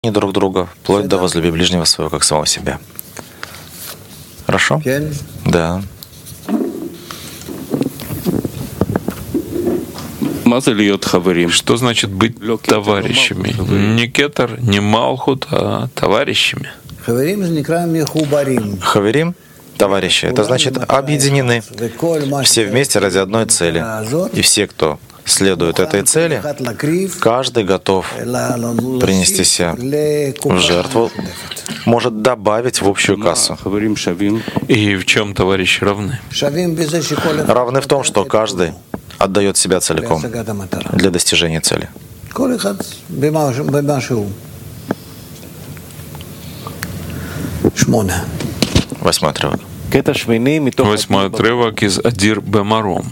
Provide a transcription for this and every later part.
друг друга, вплоть до возлюби ближнего своего, как самого себя. Хорошо? Да. Что значит быть товарищами? Не кетер, не малхут, а товарищами. Хаверим, товарищи, это значит объединены, все вместе ради одной цели. И все, кто следует этой цели, каждый готов принести себя в жертву, может добавить в общую кассу. И в чем товарищи равны? Равны в том, что каждый отдает себя целиком для достижения цели. Восьмой отрывок. Восьмой отрывок из Адир Бемаром.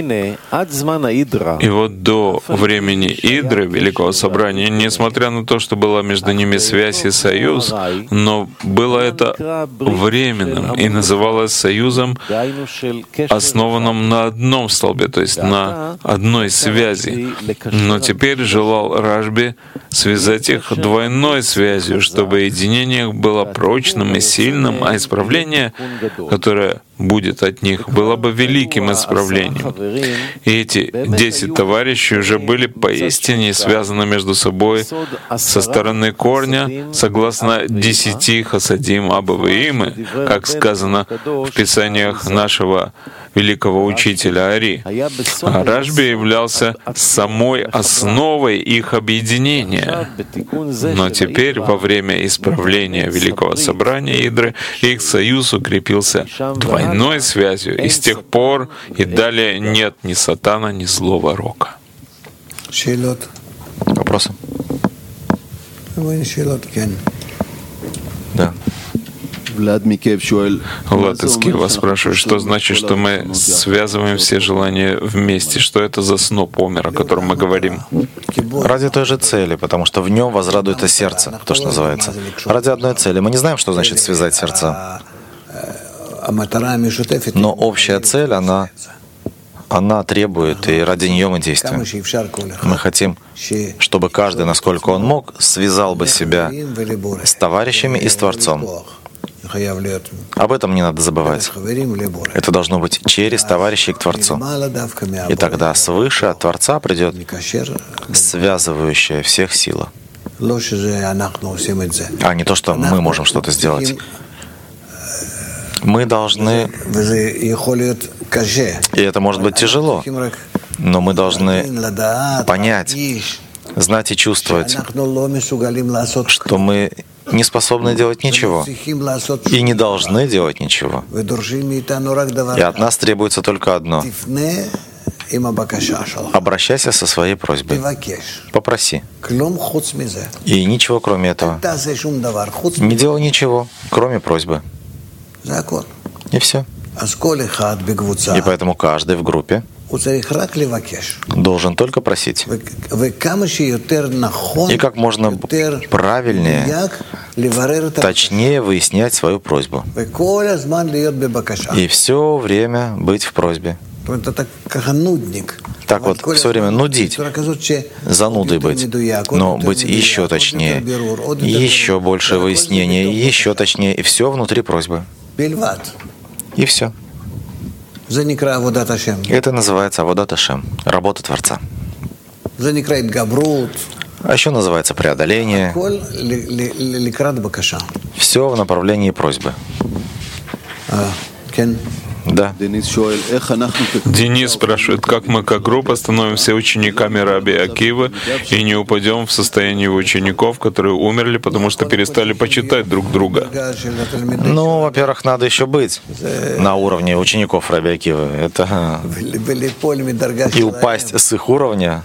И вот до времени Идры, Великого Собрания, несмотря на то, что была между ними связь и союз, но было это временным и называлось союзом, основанным на одном столбе, то есть на одной связи. Но теперь желал Рашби связать их двойной связью, чтобы единение было прочным и сильным, а исправление, которое будет от них, было бы великим исправлением. И эти 10 товарищей уже были поистине связаны между собой со стороны корня, согласно 10 хасадим Абаваимы, как сказано в писаниях нашего великого учителя Ари. А Рашби являлся самой основой их объединения. Но теперь, во время исправления Великого Собрания Идры, их союз укрепился двойной связью, и с тех пор и далее нет ни сатана, ни злого рока. Вопросы? Да. Влад из Киева спрашивает, что значит, что мы связываем все желания вместе? Что это за сноп Омер, о котором мы говорим? Ради той же цели, потому что в нем возрадуется сердце, то, что называется. Ради одной цели. Мы не знаем, что значит связать сердца. Но общая цель, она требует, и ради нее мы действуем. Мы хотим, чтобы каждый, насколько он мог, связал бы себя с товарищами и с Творцом. Об этом не надо забывать. Это должно быть через товарищей к Творцу. И тогда свыше от Творца придет связывающая всех сила. А не то, что мы можем что-то сделать. Мы должны, и это может быть тяжело, но мы должны понять, знать и чувствовать, что мы не способны делать ничего и не должны делать ничего. И от нас требуется только одно. Обращайся со своей просьбой. Попроси. И ничего кроме этого. Не делай ничего, кроме просьбы. И все. И поэтому каждый в группе должен только просить. И как можно правильнее, точнее выяснять свою просьбу. И все время быть в просьбе. Так вот, все время нудить, занудой быть, но быть еще точнее, еще больше выяснения, еще точнее, и все внутри просьбы. И все. Это называется аводат Ашем, работа Творца. А еще называется преодоление. Все в направлении просьбы. Да. Денис спрашивает, как мы как группа становимся учениками Раби Акивы и не упадем в состояние учеников, которые умерли, потому что перестали почитать друг друга. Ну, во-первых, надо еще быть на уровне учеников Раби Акивы. Это и упасть с их уровня.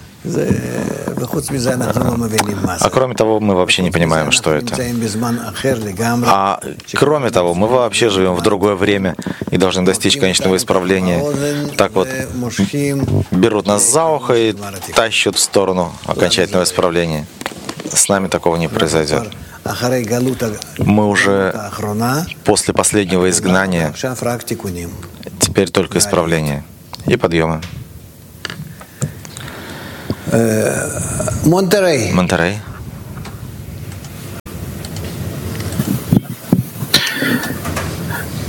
А кроме того, мы вообще не понимаем, что это. А кроме того, мы вообще живем в другое время и должны достичь конечного исправления. Так вот, берут нас за ухо и тащат в сторону окончательного исправления. С нами такого не произойдет. Мы уже после последнего изгнания, теперь только исправление и подъемы. Монтерей.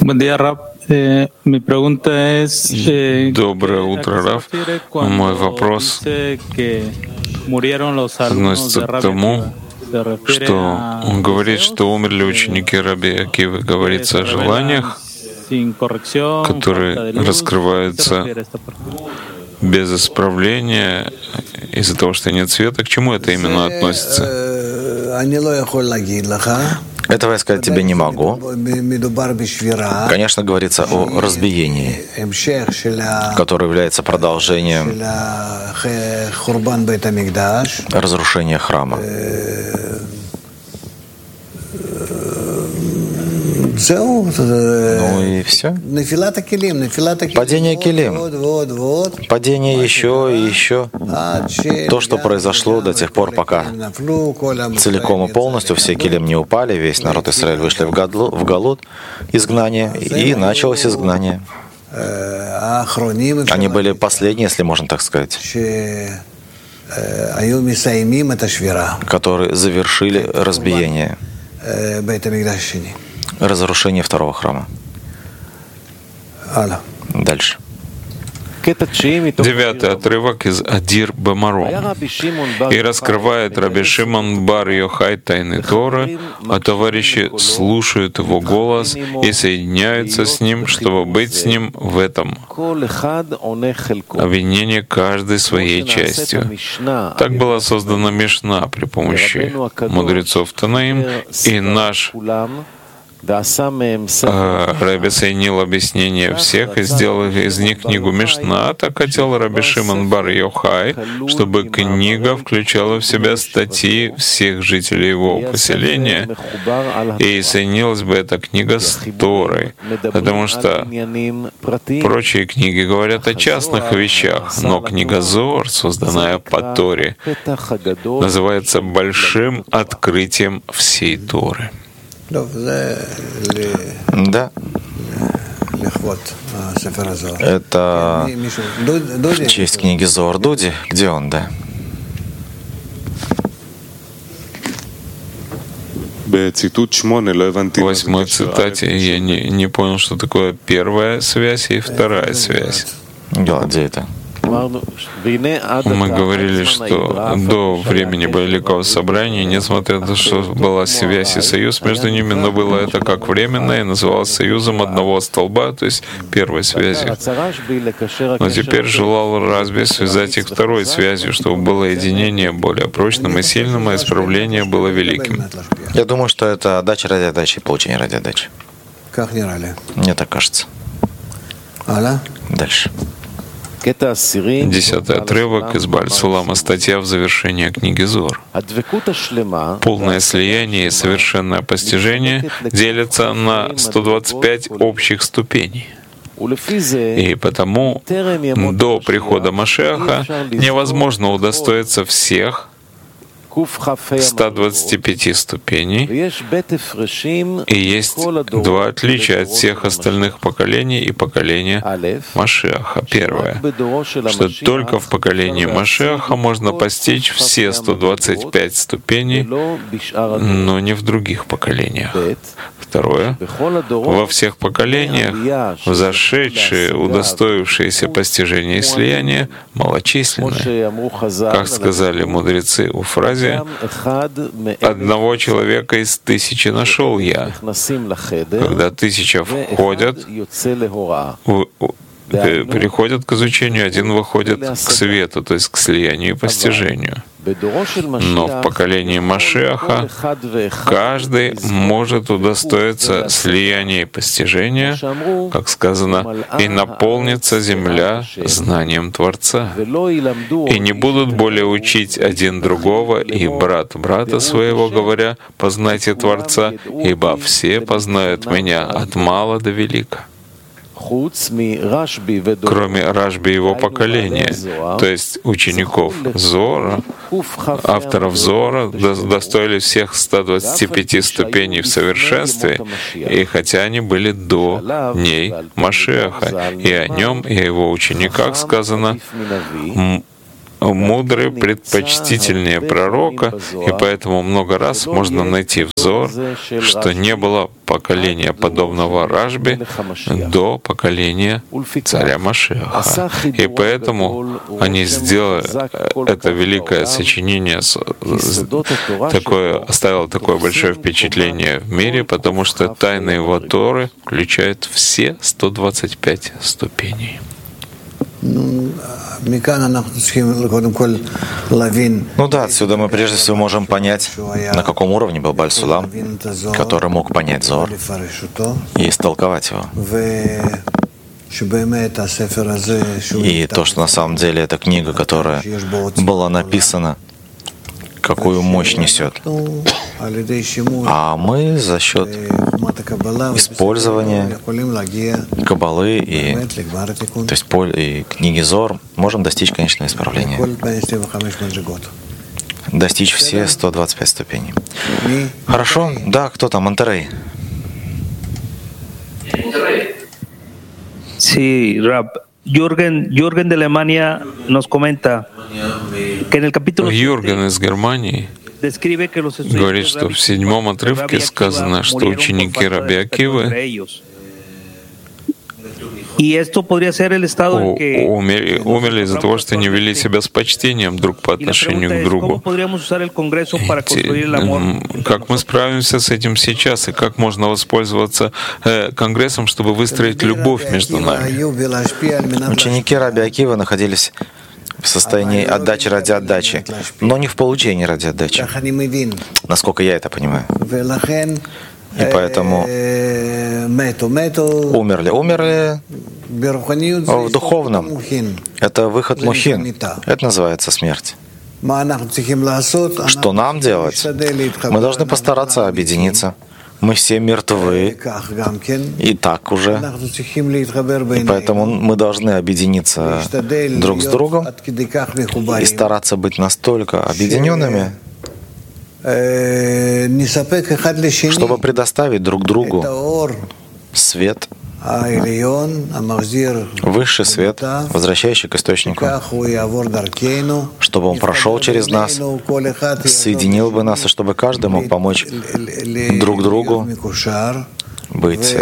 Доброе утро, Рав. Мой вопрос относится к тому, что он говорит, что умерли ученики Раби Акивы. Говорится о желаниях, которые раскрываются без исправления из-за того, что нет света. К чему это именно относится? Этого я сказать тебе не могу. Конечно, говорится о разбиении, которое является продолжением разрушения храма. Ну и все. Падение килим. Падение еще и еще. То, что произошло до тех пор, пока целиком и полностью все килим не упали, весь народ Израиля вышли в Галут, изгнание, и началось изгнание. Они были последние, если можно так сказать, которые завершили разбиение, разрушение второго храма. Дальше. 9-й отрывок из Адир Бамаром. «И раскрывает Раби Шимон бар Йохай тайны Торы, а товарищи слушают его голос и соединяются с ним, чтобы быть с ним в этом. Обвинение каждой своей частью». Так была создана Мишна при помощи мудрецов Танаим, и наш Раби соединил объяснение всех и сделал из них книгу Мишна. Так хотел Раби Шимон бар Йохай, чтобы книга включала в себя статьи всех жителей его поселения, и соединилась бы эта книга с Торой, потому что прочие книги говорят о частных вещах, но книга Зоар, созданная по Торе, называется большим открытием всей Торы. Да. Это в честь книги Зоар Дуди. Где он, да? В 8-й цитате я не понял, что такое первая связь и вторая связь. Где это? Мы говорили, что до времени Великого Собрания, несмотря на то, что была связь и союз между ними, но было это как временное и называлось союзом одного столба, то есть первой связью. Но теперь желал Рашби связать их второй связью, чтобы было единение более прочным и сильным, а исправление было великим. Я думаю, что это отдача ради отдачи и получение ради отдачи. Мне так кажется. Дальше. 10-й отрывок из Бааль-Сулама, статья в завершении книги Зоар. Полное слияние и совершенное постижение делятся на 125 общих ступеней. И потому до прихода Машиаха невозможно удостоиться всех 125 ступеней, и есть два отличия от всех остальных поколений и поколения Машиаха. Первое, что только в поколении Машиаха можно постичь все 125 ступеней, но не в других поколениях. Второе, во всех поколениях взошедшие, удостоившиеся постижения и слияния малочисленны. Как сказали мудрецы у фразы, «Одного человека из 1000 нашел я». Когда 1000 входят, приходят к изучению, один выходит к свету, то есть к слиянию и постижению. Но в поколении Машиаха каждый может удостоиться слияния и постижения, как сказано, «И наполнится земля знанием Творца». И не будут более учить один другого и брат брата своего, говоря, «Познайте Творца, ибо все познают Меня от мала до велика». Кроме Рашби и его поколения, то есть учеников Зоара, авторов Зоара, достоили всех 125 ступеней в совершенстве, и хотя они были до дней Машиаха, и о нем, и о его учениках сказано, мудрый предпочтительнее пророка, и поэтому много раз можно найти взор, что не было поколения подобного Рашби до поколения царя Машиаха. И поэтому они сделали это великое сочинение, оставило такое большое впечатление в мире, потому что тайны его Торы включают все 125 ступеней. Ну да, отсюда мы прежде всего можем понять, на каком уровне был Бааль Сулам, который мог понять Зоар и истолковать его. И то, что на самом деле эта книга, которая была написана, какую мощь несет. А мы за счет использования Каббалы и книги Зоар можем достичь конечного исправления. Достичь все 125 ступеней. Хорошо? Да, кто там? Монтерей. Sí, Rab. Jürgen de Alemania nos comenta que en el capítulo Юрген из Германии говорит, что в 7-м отрывке сказано, что ученики Раби Акивы умерли из-за того, что не вели себя с почтением друг по отношению к другу. Как мы справимся с этим сейчас, и как можно воспользоваться Конгрессом, чтобы выстроить любовь между нами? Ученики Раби Акивы находились в состоянии отдачи ради отдачи, но не в получении ради отдачи, насколько я это понимаю. И поэтому умерли в духовном. Это выход мухин. Это называется смерть. Что нам делать? Мы должны постараться объединиться. Мы все мертвы, и так уже. И поэтому мы должны объединиться друг с другом и стараться быть настолько объединенными, чтобы предоставить друг другу свет, высший свет, возвращающий к источнику, чтобы он прошел через нас, соединил бы нас, и чтобы каждый мог помочь друг другу быть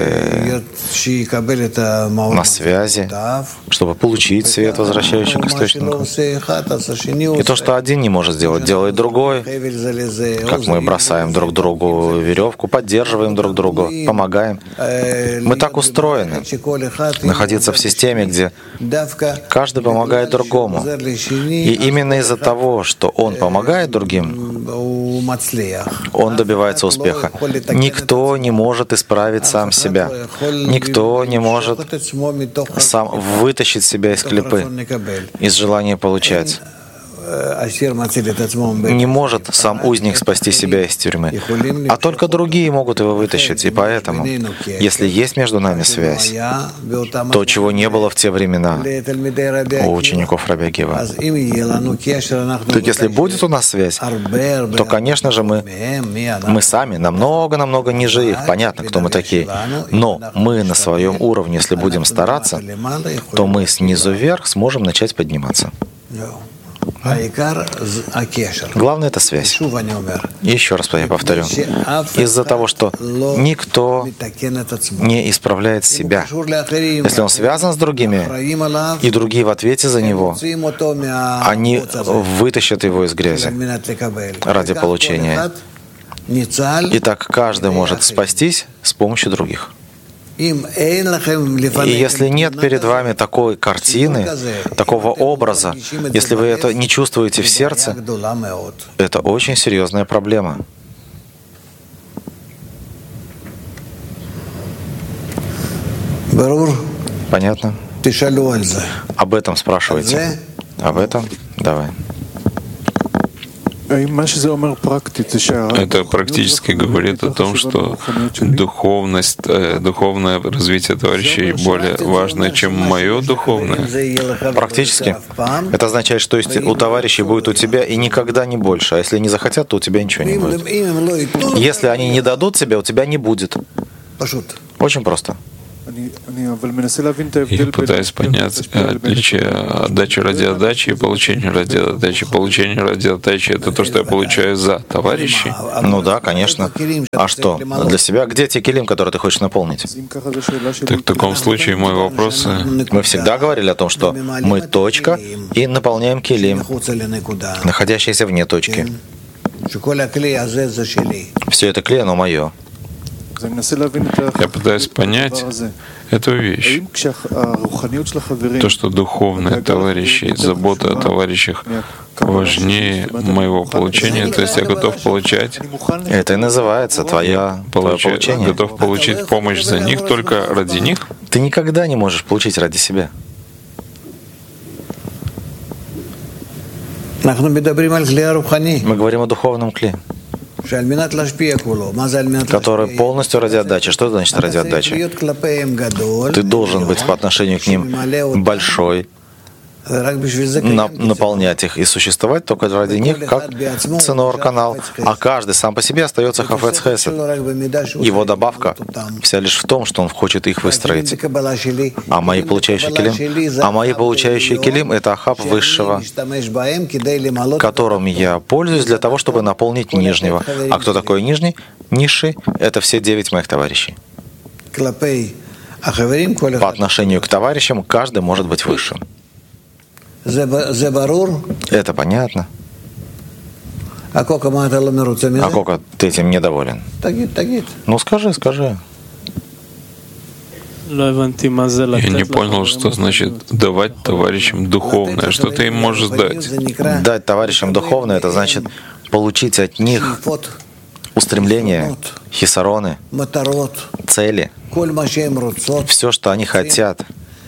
на связи, чтобы получить свет, возвращающий к источнику. И то, что один не может сделать, делает другой. Как мы бросаем друг другу веревку, поддерживаем друг друга, помогаем. Мы так устроены, находиться в системе, где каждый помогает другому. И именно из-за того, что он помогает другим, он добивается успеха. Никто не может исправить сам себя. Никто не может сам вытащить себя из клепы, из желания получать. Не может сам узник спасти себя из тюрьмы, а только другие могут его вытащить. И поэтому, если есть между нами связь, то, чего не было в те времена у учеников Раби Акивы, то если будет у нас связь, то, конечно же, мы сами намного ниже их. Понятно, кто мы такие. Но мы на своем уровне, если будем стараться, то мы снизу вверх сможем начать подниматься. Главное — это связь. И еще раз я повторю. Из-за того, что никто не исправляет себя. Если он связан с другими, и другие в ответе за него, они вытащат его из грязи ради получения. И так каждый может спастись с помощью других. И если нет перед вами такой картины, такого образа, если вы это не чувствуете в сердце, это очень серьезная проблема. Понятно? Об этом спрашивайте. Об этом? Давай. Это практически говорит о том, что духовное развитие товарищей более важно, чем мое духовное. Практически. Это означает, что если у товарищей будет у тебя и никогда не больше, а если не захотят, то у тебя ничего не будет. Если они не дадут тебе, у тебя не будет. Очень просто. Я пытаюсь понять отличие отдачи ради отдачи и получения ради отдачи. Получение ради отдачи — это то, что я получаю за товарищей. Ну да, конечно. А что? Для себя где те килим, которые ты хочешь наполнить? Так в таком случае мой вопрос... Мы всегда говорили о том, что мы точка и наполняем килим, находящиеся вне точки. Все это клей, оно мое. Я пытаюсь понять эту вещь. То, что духовные товарищи, забота о товарищах важнее моего получения, то есть я готов получать. Это и называется твое получение. Готов получить помощь за них только ради них. Ты никогда не можешь получить ради себя. Мы говорим о духовном кле, который полностью ради отдачи. Что значит ради отдачи? Ты должен быть по отношению к ним большой, наполнять их и существовать только ради них, как ценор канал. А каждый сам по себе остается хафец хесед. Его добавка вся лишь в том, что он хочет их выстроить. А мои получающие килим — это ахаб высшего, которым я пользуюсь для того, чтобы наполнить нижнего. А кто такой нижний? Низший — это все 9 моих товарищей. По отношению к товарищам каждый может быть высшим. Это понятно. А Кока, ты этим недоволен? Ну скажи. Я не понял, что значит давать товарищам духовное. Что ты им можешь дать? Дать товарищам духовное — это значит получить от них устремления, хисароны, цели, все, что они хотят,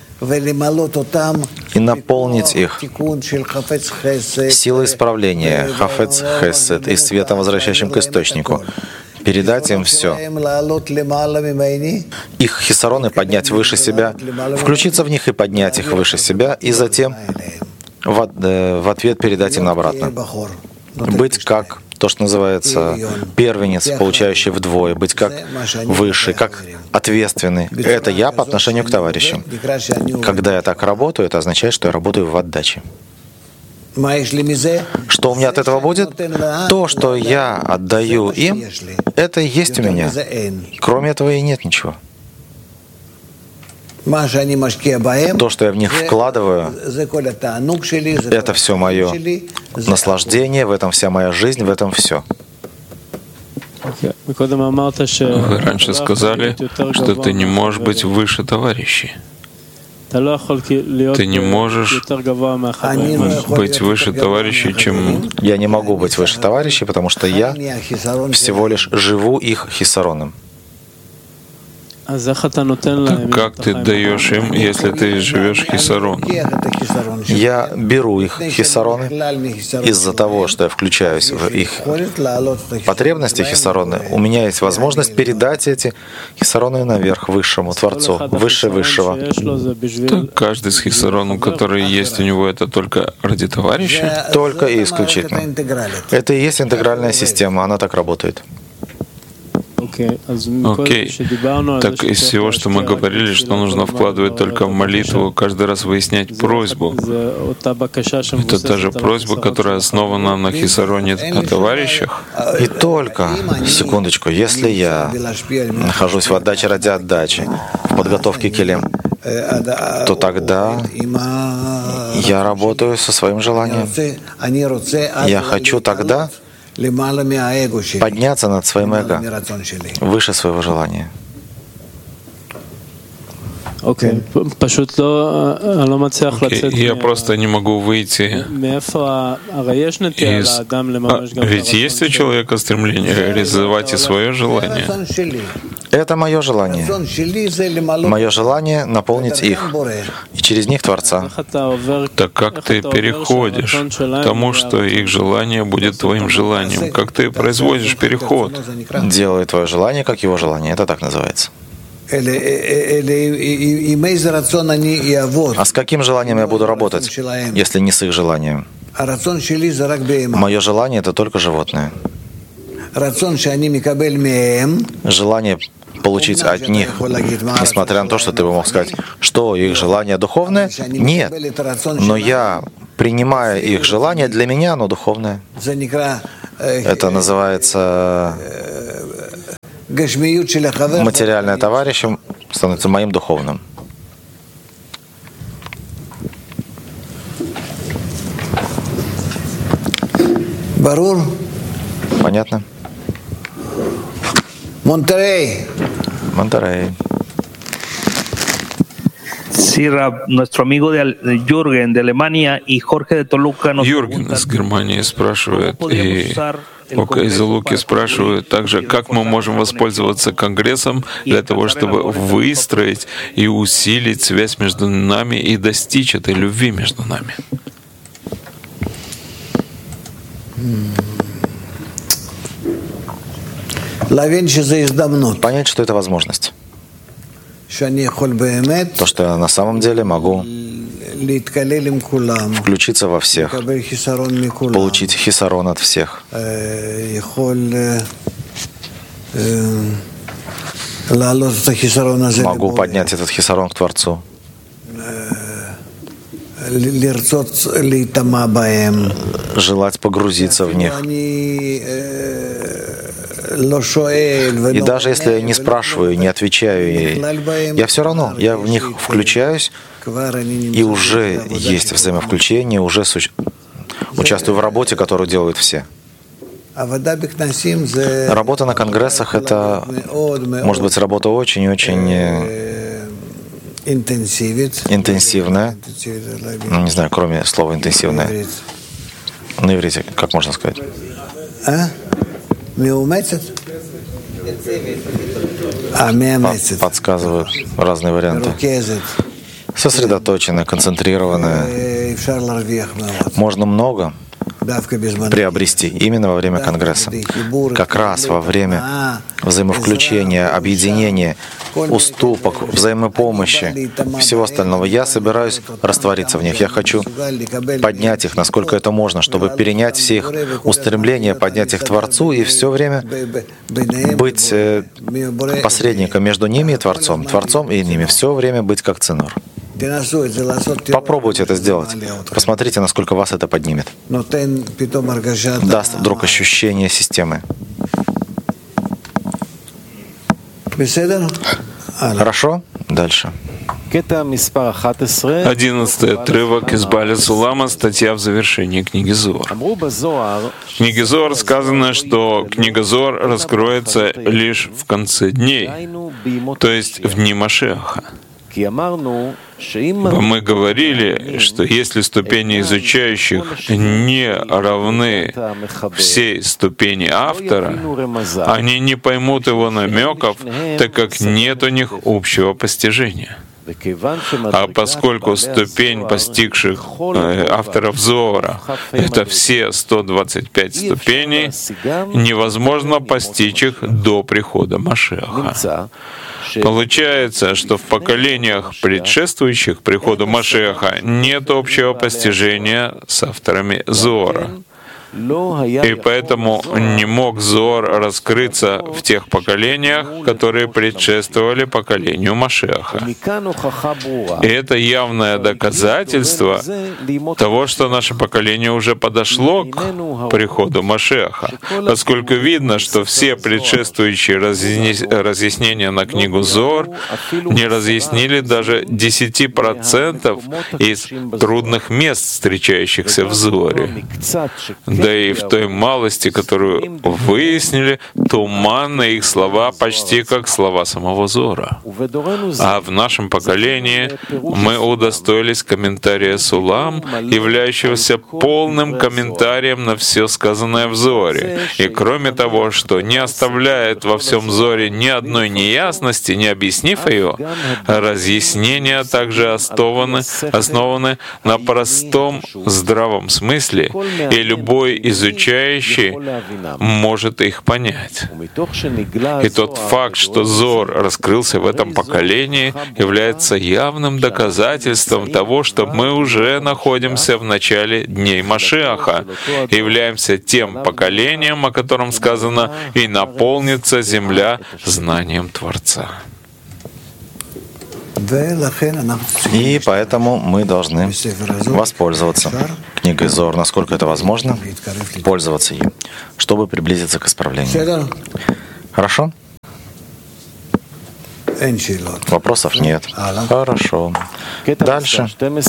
и наполнить их силой исправления, хафец хесед, и светом, возвращающим к источнику. Передать им все. Их хисароны поднять выше себя, включиться в них и поднять их выше себя, и затем в ответ передать им обратно. Быть как то, что называется первенец, получающий вдвое, быть как высший, как ответственный. Это я по отношению к товарищам. Когда я так работаю, это означает, что я работаю в отдаче. Что у меня от этого будет? То, что я отдаю им, это и есть у меня. Кроме этого и нет ничего. То, что я в них вкладываю, это все мое наслаждение, в этом вся моя жизнь, в этом все. Вы раньше сказали, что ты не можешь быть выше товарищей. Ты не можешь быть выше товарищей, чем... Я не могу быть выше товарищей, потому что я всего лишь живу их хисароном. Так как ты даешь им, если ты живешь хисарон? Я беру их хисароны из-за того, что я включаюсь в их потребности хисароны. У меня есть возможность передать эти хисароны наверх, высшему Творцу, выше высшего. Так каждый из хисаронов, который есть у него, это только ради товарища? Только и исключительно. Это и есть интегральная система, она так работает. Окей. Так из всего, что мы говорили, что нужно вкладывать только в молитву, каждый раз выяснять просьбу. Это та же просьба, которая основана на хисароне о товарищах. И только, секундочку, если я нахожусь в отдаче ради отдачи, в подготовке килим, то тогда я работаю со своим желанием. Я хочу тогда подняться над своим эго, выше своего желания. Окей. Я просто не могу выйти из... Ведь есть у человека стремление реализовать и свое желание. Это мое желание. Мое желание наполнить их, и через них Творца. Так как ты переходишь к тому, что их желание будет твоим желанием? Как ты производишь переход? Делаю твое желание, как его желание. Это так называется. А с каким желанием я буду работать, если не с их желанием? Мое желание — это только животное. желание получить от них, несмотря на то, что ты бы мог сказать, что их желание духовное? Нет. Но я, принимая их желание, для меня оно духовное. Это называется материальное товарищем становится моим духовным. Понятно? Monterrey. Sí, Rab, nuestro amigo Jürgen de Alemania y Jorge de Toluca nos Юрген из Германии спрашивает, и Ока из Луки спрашивают также, как мы можем воспользоваться Конгрессом для того, чтобы выстроить и усилить связь между нами и достичь этой любви между нами. Понять, что это возможность. То, что я на самом деле могу включиться во всех, получить хисарон от всех, могу поднять этот хисарон к Творцу, желать погрузиться в них. И даже если я не спрашиваю, не отвечаю, я все равно, я в них включаюсь, и уже есть взаимовключение, уже участвую в работе, которую делают все. Работа на конгрессах — это, может быть, работа очень-очень интенсивная. Не знаю, кроме слова «интенсивная». На иврите, как можно сказать? Подсказывают разные варианты. Сосредоточенная, концентрированная. Можно много приобрести именно во время Конгресса. Как раз во время взаимовключения, объединения, уступок, взаимопомощи, всего остального. Я собираюсь раствориться в них. Я хочу поднять их, насколько это можно, чтобы перенять все их устремления, поднять их к Творцу и все время быть посредником между ними и Творцом, Творцом и ними. Все время быть как цинор. Попробуйте это сделать. Посмотрите, насколько вас это поднимет. Даст вдруг ощущение системы. Хорошо? Дальше. 11-й отрывок из Баля Сулама, статья в завершении книги Зоар. В книге Зоар сказано, что книга Зоар раскроется лишь в конце дней, то есть в дни Машиаха. Мы говорили, что если ступени изучающих не равны всей ступени автора, они не поймут его намеков, так как нет у них общего постижения. А поскольку ступень постигших авторов Зоара — это все 125 ступеней, невозможно постичь их до прихода Машиаха. Получается, что в поколениях, предшествующих приходу Машиаха, нет общего постижения с авторами Зоара. И поэтому не мог Зоар раскрыться в тех поколениях, которые предшествовали поколению Машиаха. И это явное доказательство того, что наше поколение уже подошло к приходу Машиаха, поскольку видно, что все предшествующие разъяснения на книгу Зоар не разъяснили даже 10% из трудных мест, встречающихся в Зоаре. Да и в той малости, которую выяснили, туманны их слова почти как слова самого Зоара. А в нашем поколении мы удостоились комментария Сулам, являющегося полным комментарием на все сказанное в Зоаре. И кроме того, что не оставляет во всем Зоаре ни одной неясности, не объяснив ее, разъяснения также основаны на простом здравом смысле, и любой любой изучающий может их понять. И тот факт, что Зор раскрылся в этом поколении, является явным доказательством того, что мы уже находимся в начале дней Машиаха и являемся тем поколением, о котором сказано, «И наполнится земля знанием Творца». И поэтому мы должны воспользоваться книгой Зор, насколько это возможно, пользоваться ею, чтобы приблизиться к исправлению. Хорошо? Вопросов нет. Хорошо. Дальше.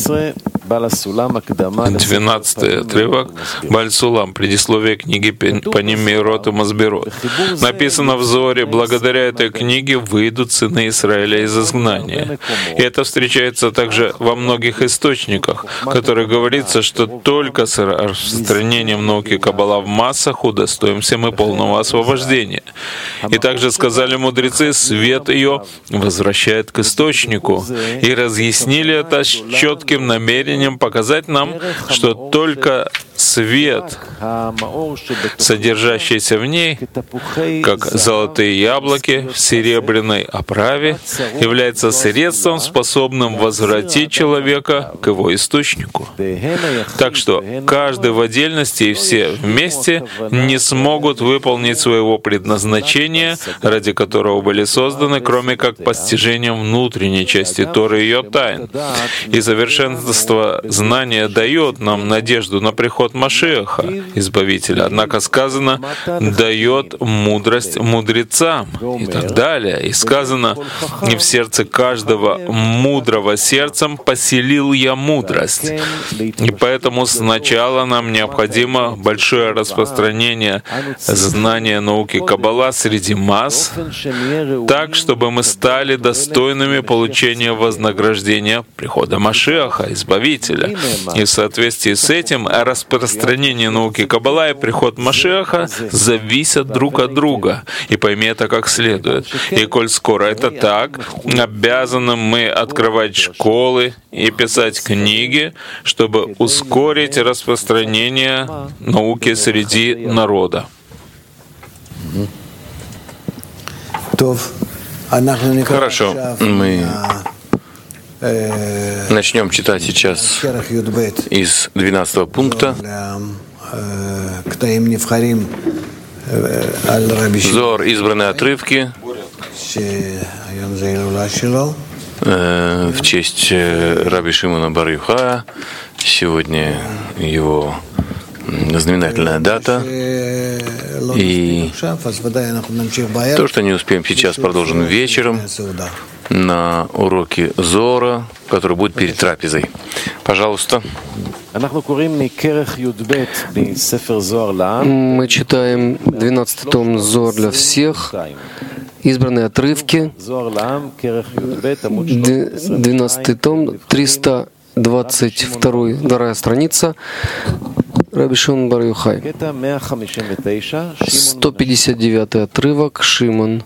12-й отрывок. Баль-Сулам. Предисловие книги Паним Меирот и Масбирот. Написано в Зоре: благодаря этой книге выйдут сыны Израиля из изгнания. И это встречается также во многих источниках, в которых говорится, что только с распространением науки Каббала в массах удостоимся мы полного освобождения. И также сказали мудрецы: свет ее возвращает к источнику. И разъяснили это с четким намерением показать нам, что только свет, содержащийся в ней, как золотые яблоки в серебряной оправе, является средством, способным возвратить человека к его источнику. Так что каждый в отдельности и все вместе не смогут выполнить своего предназначения, ради которого были созданы, кроме как постижением внутренней части Торы и ее тайн. И совершенство знания дает нам надежду на приход Машиаха, Избавителя. Однако сказано, дает мудрость мудрецам и так далее. И сказано, и в сердце каждого мудрого сердцем поселил я мудрость. И поэтому сначала нам необходимо большое распространение знания науки Каббала среди масс, так, чтобы мы стали достойными получения вознаграждения прихода Машиаха, Избавителя. И в соответствии с этим распространение науки Каббала и приход Машиаха зависят друг от друга. И пойми это как следует. И коль скоро это так, обязаны мы открывать школы и писать книги, чтобы ускорить распространение науки среди народа. Хорошо, мы начнем читать сейчас из 12 пункта. Зор, избранные отрывки в честь Раби Шимона бар Йохая. Сегодня его знаменательная дата. И то, что не успеем сейчас, продолжим вечером на уроке Зора, который будет перед трапезой. Пожалуйста. Мы читаем 12 том Зор для всех, избранные отрывки, 12 том, 322 страница, Раби Шимон бар Йохай. 159 отрывок, Шимон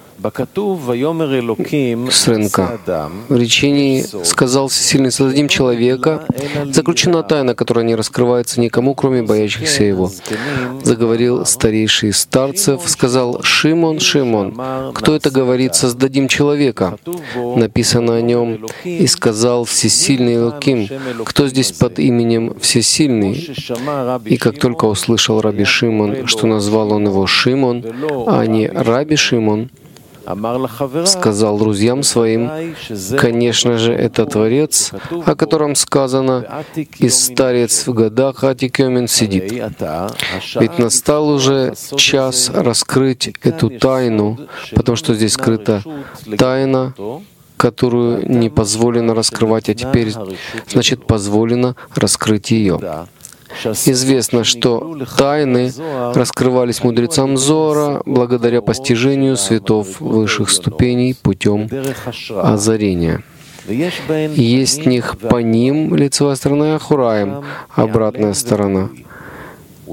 с рынка. В речении сказал Всесильный: создадим человека, заключена тайна, которая не раскрывается никому, кроме боящихся его. Заговорил старейший из старцев, сказал: Шимон, Шимон, кто это говорит, создадим человека? Написано о нем: и сказал Всесильный Элоким, кто здесь под именем Всесильный? И как только услышал Раби Шимон, что назвал он его Шимон, а не Раби Шимон, сказал друзьям своим: конечно же, это Творец, о котором сказано: «И старец в годах Атикёмен сидит». Ведь настал уже час раскрыть эту тайну, потому что здесь скрыта тайна, которую не позволено раскрывать, а теперь, значит, позволено раскрыть ее. Известно, что тайны раскрывались мудрецам Зора благодаря постижению светов высших ступеней путем озарения. Есть в них паним, лицевая сторона, и ахураим, обратная сторона.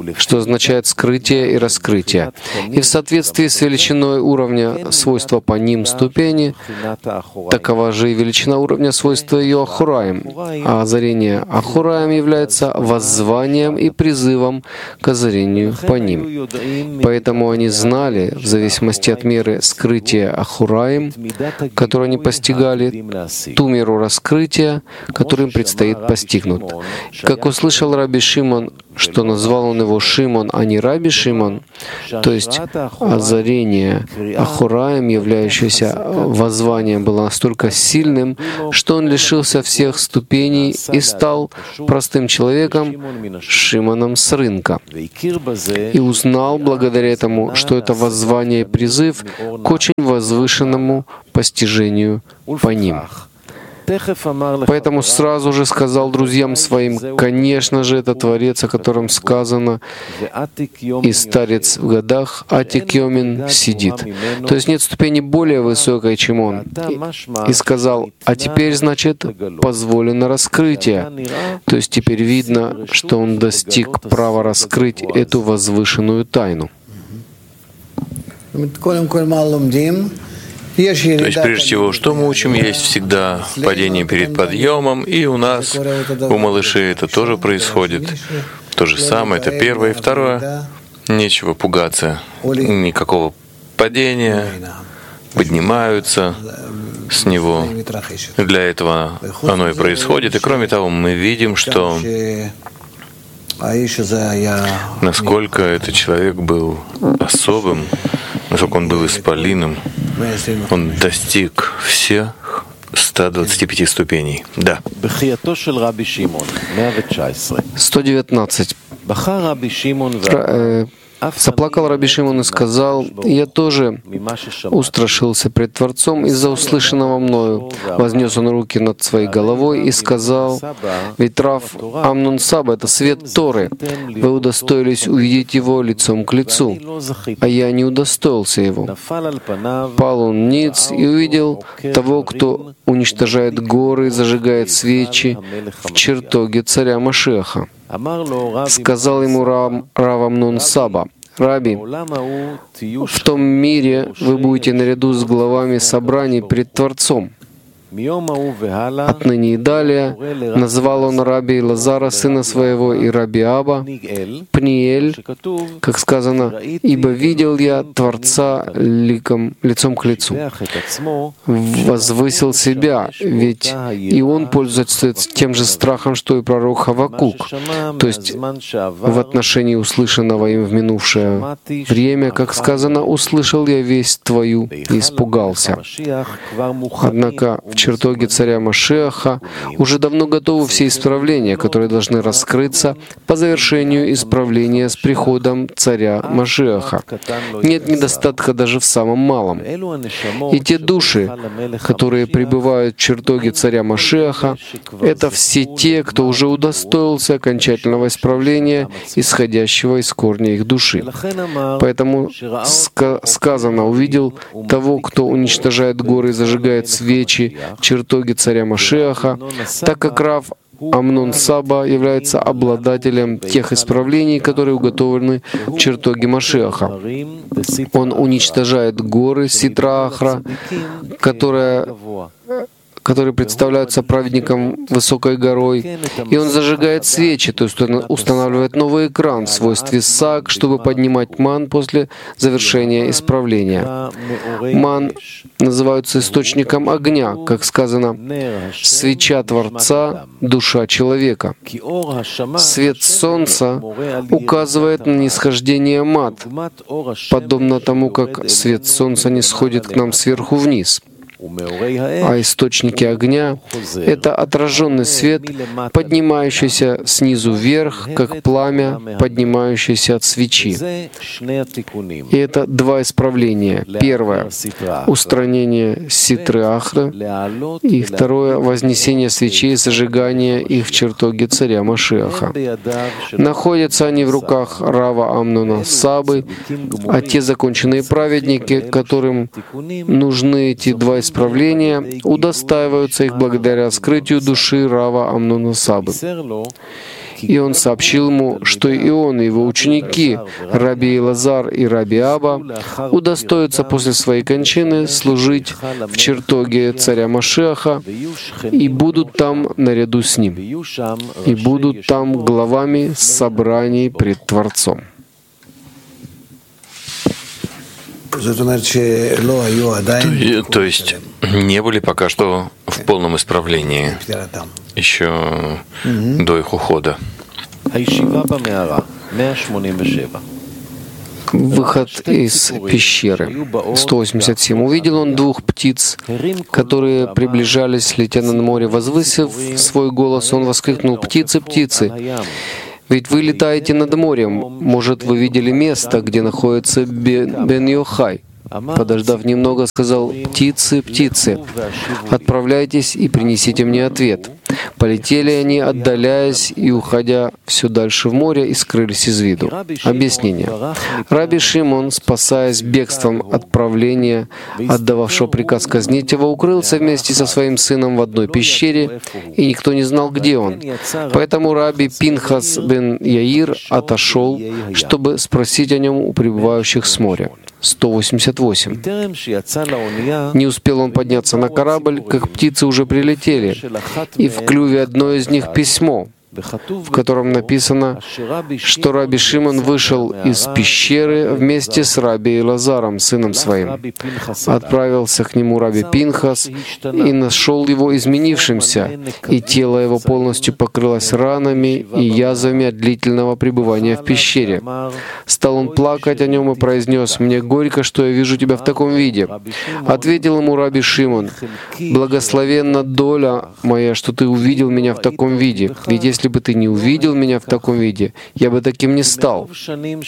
что означает скрытие и раскрытие. И в соответствии с величиной уровня свойства по ним ступени, такова же и величина уровня свойства ее Ахураим. А озарение Ахураим является воззванием и призывом к озарению по ним. Поэтому они знали, в зависимости от меры скрытия Ахураим, которую они постигали, ту меру раскрытия, которую им предстоит постигнуть. Как услышал Раби Шимон, что назвал он его Шимон, а не Раби Шимон, то есть озарение Ахураим, являющееся воззванием, было настолько сильным, что он лишился всех ступеней и стал простым человеком, Шимоном с рынка. И узнал благодаря этому, что это воззвание и призыв к очень возвышенному постижению по ним. Поэтому сразу же сказал друзьям своим: конечно же, это Творец, о котором сказано, и старец в годах, Атик Йомин, сидит. То есть нет ступени более высокой, чем он. И сказал: а теперь, значит, позволено раскрытие. То есть теперь видно, что он достиг права раскрыть эту возвышенную тайну. То есть, прежде всего, что мы учим, есть всегда падение перед подъемом, и у нас, у малышей это тоже происходит. То же самое, это первое. И второе, нечего пугаться, никакого падения, поднимаются с него. Для этого оно и происходит. И кроме того, мы видим, что насколько этот человек был особым, насколько он был исполином, он достиг всех 125 ступеней. Да. 119. Заплакал Раби Шимон и сказал: «Я тоже устрашился пред Творцом из-за услышанного мною». Вознес он руки над своей головой и сказал: «Ведь Рав Амнон Саба — это свет Торы. Вы удостоились увидеть его лицом к лицу, а я не удостоился его». Пал он ниц и увидел того, кто уничтожает горы, зажигает свечи в чертоге царя Машиаха. Сказал ему Рав Амнон Саба: «Раби, в том мире вы будете наряду с главами собраний пред Творцом». Отныне и далее назвал он Раби Лазара, сына своего, и Раби Аба, Пниэль, как сказано: «Ибо видел я Творца лицом к лицу». Возвысил себя, ведь и он пользуется тем же страхом, что и пророк Хавакук, то есть в отношении услышанного им в минувшее время, как сказано: «Услышал я весть твою и испугался». Однако в чертоге царя Машиаха уже давно готовы все исправления, которые должны раскрыться по завершению исправления с приходом царя Машиаха. Нет недостатка даже в самом малом. И те души, которые пребывают в чертоге царя Машиаха, это все те, кто уже удостоился окончательного исправления, исходящего из корня их души. Поэтому сказано: «Увидел того, кто уничтожает горы и зажигает свечи в чертоге царя Машиаха», так как Рав Амнон Саба является обладателем тех исправлений, которые уготовлены в чертоге Машиаха. Он уничтожает горы Ситра Ахра, которые представляются праведником высокой горой, и он зажигает свечи, то есть он устанавливает новый экран в свойстве саг, чтобы поднимать ман после завершения исправления. Ман называются источником огня, как сказано: «Свеча Творца — душа человека». Свет солнца указывает на нисхождение мат, подобно тому, как свет солнца не сходит к нам сверху вниз. А источники огня — это отраженный свет, поднимающийся снизу вверх, как пламя, поднимающееся от свечи. И это два исправления. Первое — устранение ситры Ахры, и второе — вознесение свечей, зажигание их в чертоге царя Машиаха. Находятся они в руках Рава Амнона Сабы, а те законченные праведники, которым нужны эти два исправления, удостаиваются их благодаря скрытию души Рава Амнона Сабы. И он сообщил ему, что и он, и его ученики, раби Илазар и раби Аба, удостоятся после своей кончины служить в чертоге царя Машиаха и будут там наряду с ним, и будут там главами собраний пред Творцом. То есть не были пока что в полном исправлении, еще до их ухода. Выход из пещеры. 187. Увидел он двух птиц, которые приближались, летя над море. Возвысив свой голос, он воскликнул: «Птицы, птицы! Ведь вы летаете над морем. Может, вы видели место, где находится Бен-Йохай?» Подождав немного, сказал: «Птицы, птицы, отправляйтесь и принесите мне ответ». Полетели они, отдаляясь и уходя все дальше в море, и скрылись из виду. Объяснение. Раби Шимон, спасаясь бегством от правления, отдававшего приказ казнить его, укрылся вместе со своим сыном в одной пещере, и никто не знал, где он. Поэтому раби Пинхас бен Яир отошел, чтобы спросить о нем у прибывающих с моря. 188. Не успел он подняться на корабль, как птицы уже прилетели, и в клюве одной из них письмо, в котором написано, что раби Шимон вышел из пещеры вместе с раби Илазаром, сыном своим. Отправился к нему раби Пинхас и нашел его изменившимся, и тело его полностью покрылось ранами и язвами от длительного пребывания в пещере. Стал он плакать о нем и произнес: «Мне горько, что я вижу тебя в таком виде». Ответил ему раби Шимон: «Благословенна доля моя, что ты увидел меня в таком виде, ведь если бы ты не увидел меня в таком виде, я бы таким не стал». В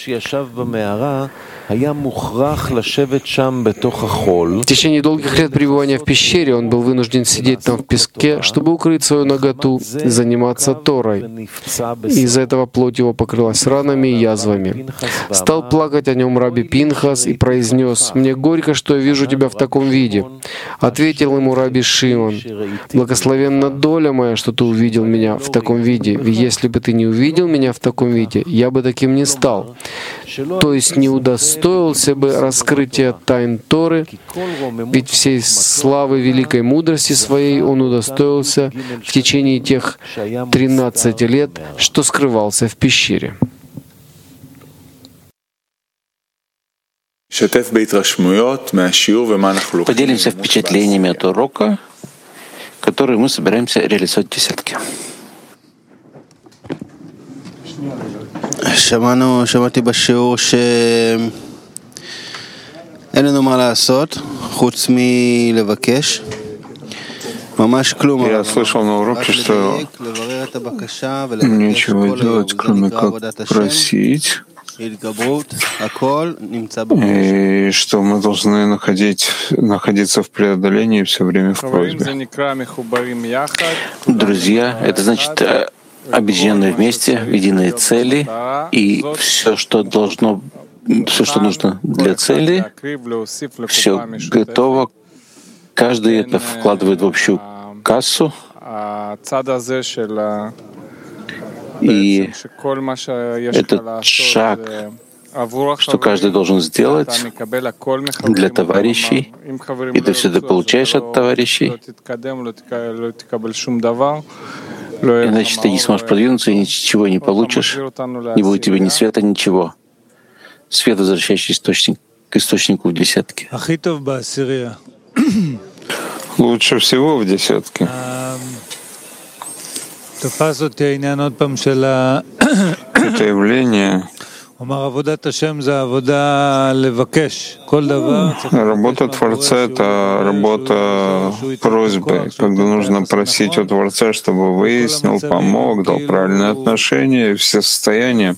течение долгих лет пребывания в пещере он был вынужден сидеть там в песке, чтобы укрыть свою наготу и заниматься Торой. Из-за этого плоть его покрылась ранами и язвами. Стал плакать о нем раби Пинхас и произнес: «Мне горько, что я вижу тебя в таком виде». Ответил ему раби Шимон: «Благословенна доля моя, что ты увидел меня в таком виде. Ведь если бы ты не увидел меня в таком виде, я бы таким не стал». То есть не удостоился бы раскрытия тайн Торы, ведь всей славы великой мудрости своей он удостоился в течение тех 13 лет, что скрывался в пещере. Поделимся впечатлениями от урока, который мы собираемся реализовать в десятке. שמעתי בשיעור שאין לנו מה לעשות חוץ מלבקש. ממש כלום. Я слышал на уроке, что нечего делать, кроме как просить, и что мы должны находиться в преодолении все время в просьбе. Друзья, это значит объединенные вместе в единые цели, и все, что нужно для цели, все готово. Каждый это вкладывает в общую кассу, и этот шаг, что каждый должен сделать для товарищей, и ты все это получаешь от товарищей, иначе ты не сможешь продвинуться и ничего не получишь, не будет тебе ни света, ничего. Свет, возвращающий к источнику в десятке. Лучше всего в десятке. Это явление. Работа Творца — это работа просьбы, когда нужно просить у Творца, чтобы выяснил, помог, дал правильное отношение и все состояния.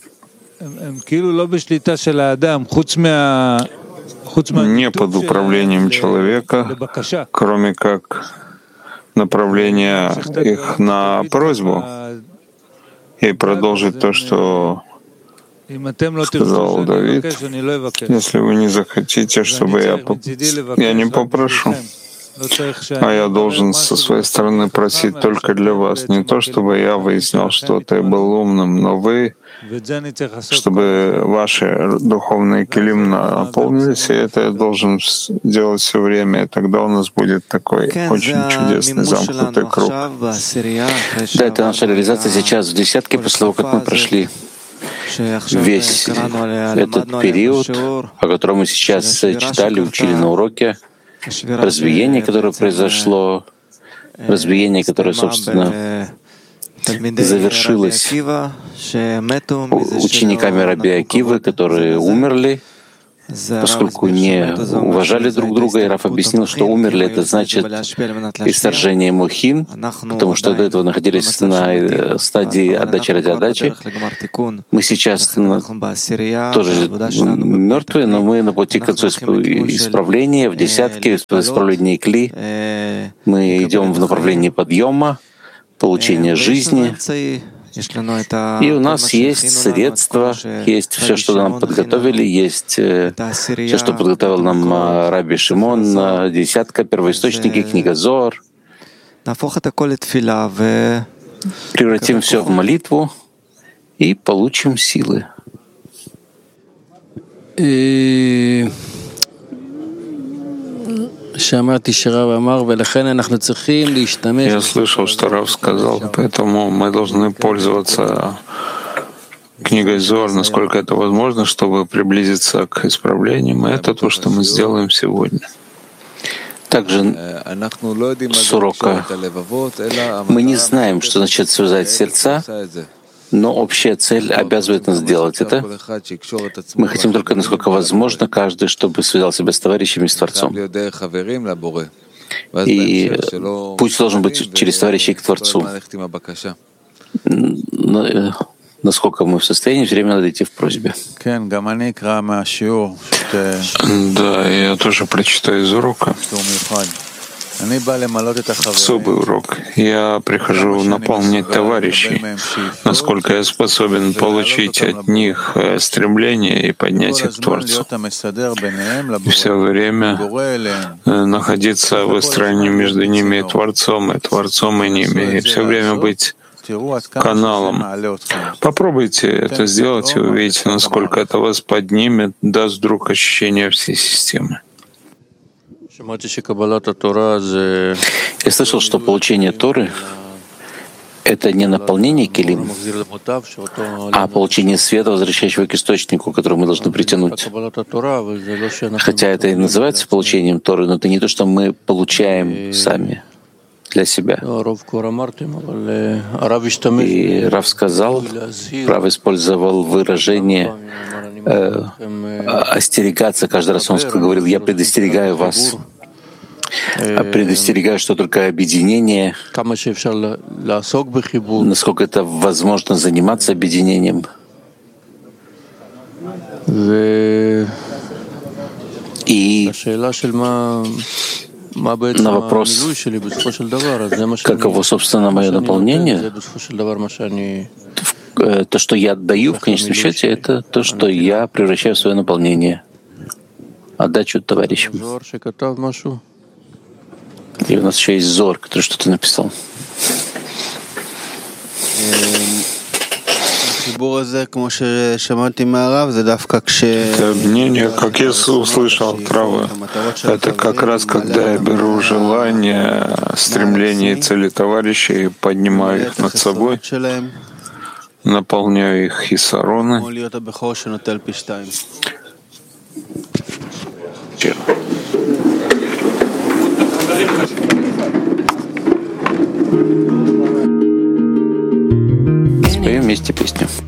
Не под управлением человека, кроме как направление их на просьбу, и продолжить то, что сказал Давид: «Если вы не захотите, чтобы я не попрошу». А я должен со своей стороны просить только для вас. Не то, чтобы я выяснял что-то и был умным, но вы, чтобы ваши духовные килим наполнились, и это я должен делать все время, и тогда у нас будет такой очень чудесный замкнутый круг. Да, это наша реализация сейчас в десятке, после того, как мы прошли весь этот период, о котором мы сейчас читали, учили на уроке, разбиение, которое произошло, разбиение, которое, собственно, завершилось учениками Раби Акивы, которые умерли, поскольку не уважали друг друга. И Раф объяснил, что умерли — это значит исторжение мухин, потому что до этого находились на стадии отдачи ради отдачи. Мы сейчас тоже мертвые, но мы на пути к концу исправления, в десятке, в исправлении кли. Мы идем в направлении подъема, получения жизни. И у нас есть средства, есть все, что нам подготовили, есть все, что подготовил нам Раби Шимон, десятка, первоисточники, книга Зоар. Превратим все в молитву и получим силы. Я слышал, что Рав сказал, поэтому мы должны пользоваться книгой Зоар, насколько это возможно, чтобы приблизиться к исправлениям. И это то, что мы сделаем сегодня. Также с урока мы не знаем, что значит связать сердца, но общая цель обязывает нас делать это. Мы хотим только, насколько возможно, каждый, чтобы связал себя с товарищами, с Творцом. И путь должен быть через товарищей к Творцу. Насколько мы в состоянии, все время надо идти в просьбе. Да, я тоже прочитаю из урока. Особый урок. Я прихожу наполнять товарищей, насколько я способен получить от них стремление и поднять их к Творцу. И все время находиться в выстроении между ними и Творцом и ними, и все время быть каналом. Попробуйте это сделать, и увидите, насколько это вас поднимет, даст вдруг ощущение всей системы. Я слышал, что получение Торы — это не наполнение килим, а получение света, возвращающего к источнику, который мы должны притянуть. Хотя это и называется получением Торы, но это не то, что мы получаем сами для себя. И Рав сказал, Рав использовал выражение остерегаться. Каждый раз он говорил: я предостерегаю вас. Предостерегаю, что только объединение, насколько это возможно, заниматься объединением. И на вопрос, каково, собственно, мое наполнение, то, что я отдаю в конечном счете, это то, что я превращаю в свое наполнение, отдачу товарищам. И у нас еще есть Зор, который что-то написал. Это мнение, как я услышал от Рава, это как раз когда я беру желание, стремление и цели товарищей, поднимаю их над собой, наполняю их хисароны. Споем вместе песню.